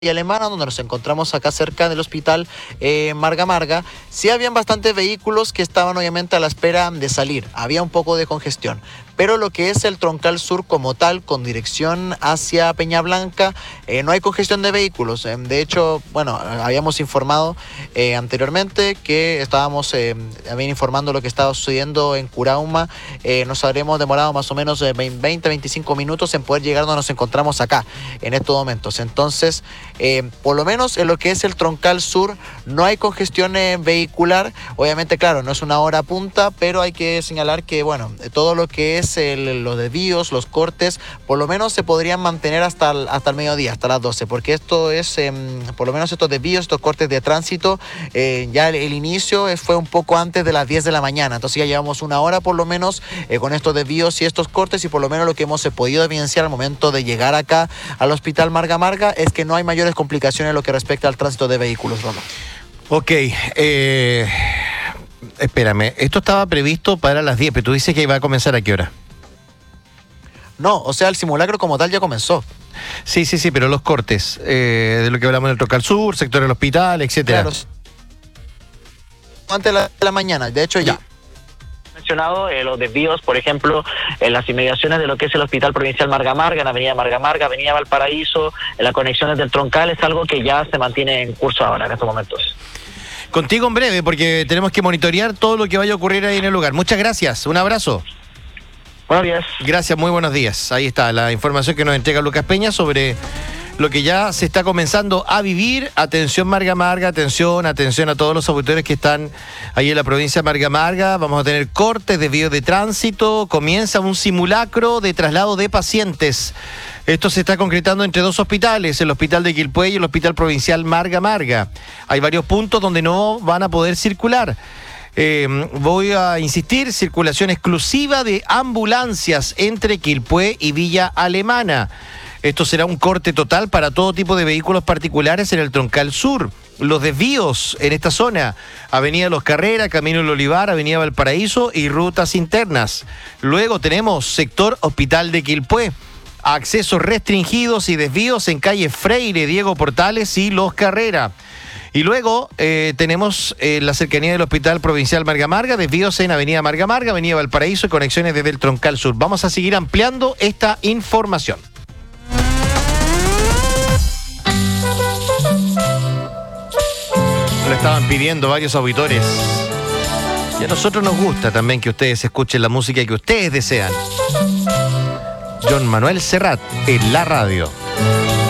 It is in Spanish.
y Alemana, donde nos encontramos acá cerca del hospital Marga Marga, sí habían bastantes vehículos que estaban obviamente a la espera de salir. Había un poco de congestión. Pero lo que es el troncal sur como tal, con dirección hacia Peña Blanca, no hay congestión de vehículos. De hecho, bueno, habíamos informado anteriormente que estábamos también informando lo que estaba sucediendo en Curauma. Nos habremos demorado más o menos 20-25 minutos en poder llegar donde nos encontramos acá, en estos momentos. Entonces, por lo menos en lo que es el troncal sur, no hay congestión vehicular. Obviamente, claro, no es una hora punta, pero hay que señalar que, bueno, todo lo que es los desvíos, los cortes, por lo menos se podrían mantener hasta el mediodía, hasta las 12, porque esto es, por lo menos estos desvíos, estos cortes de tránsito, ya el inicio fue un poco antes de las 10 de la mañana, entonces ya llevamos una hora por lo menos con estos desvíos y estos cortes, y por lo menos lo que hemos podido evidenciar al momento de llegar acá al hospital Marga Marga es que no hay mayores complicaciones en lo que respecta al tránsito de vehículos, Roma. Ok, espérame, esto estaba previsto para las 10, pero tú dices que iba a comenzar ¿a qué hora? No, o sea, el simulacro como tal ya comenzó. Sí, pero los cortes, de lo que hablamos en el Troncal Sur, sector del hospital, etcétera. Claro, antes de la mañana, de hecho ya. Mencionado los desvíos, por ejemplo, en las inmediaciones de lo que es el Hospital Provincial Marga Marga, en Avenida Marga Marga, Avenida Valparaíso, en las conexiones del Troncal, es algo que ya se mantiene en curso ahora, en estos momentos. Contigo en breve, porque tenemos que monitorear todo lo que vaya a ocurrir ahí en el lugar. Muchas gracias, un abrazo. Buenos días. Gracias, muy buenos días. Ahí está la información que nos entrega Lucas Peña sobre lo que ya se está comenzando a vivir. Atención Marga Marga, atención a todos los auditores que están ahí en la provincia de Marga Marga. Vamos a tener cortes, desvíos de tránsito, comienza un simulacro de traslado de pacientes. Esto se está concretando entre dos hospitales, el hospital de Quilpué y el hospital provincial Marga Marga. Hay varios puntos donde no van a poder circular. Voy a insistir, circulación exclusiva de ambulancias entre Quilpué y Villa Alemana. Esto será un corte total para todo tipo de vehículos particulares en el Troncal Sur. Los desvíos en esta zona: Avenida Los Carreras, Camino del Olivar, Avenida Valparaíso y rutas internas. Luego tenemos sector Hospital de Quilpué, accesos restringidos y desvíos en calle Freire, Diego Portales y Los Carreras. Y luego tenemos la cercanía del Hospital Provincial Marga Marga, desvíos en Avenida Marga Marga, Avenida Valparaíso y conexiones desde el Troncal Sur. Vamos a seguir ampliando esta información. Lo estaban pidiendo varios auditores. Y a nosotros nos gusta también que ustedes escuchen la música que ustedes desean. John Manuel Serrat en la radio.